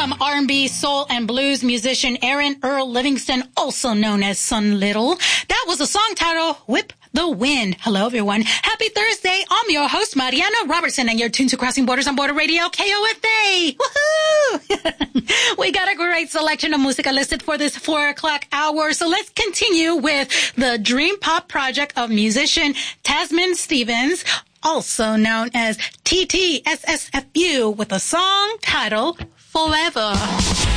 from R&B, soul, and blues musician Aaron Earl Livingston, also known as Son Little. That was a song titled Whip the Wind. Hello, everyone. Happy Thursday. I'm your host, Mariana Robertson, and you're tuned to Crossing Borders on Border Radio, KOFA. Woohoo! We got a great selection of music listed for this 4 o'clock hour, so let's continue with the Dream Pop project of musician Tasman Stevens, also known as TTSSFU, with a song titled Forever.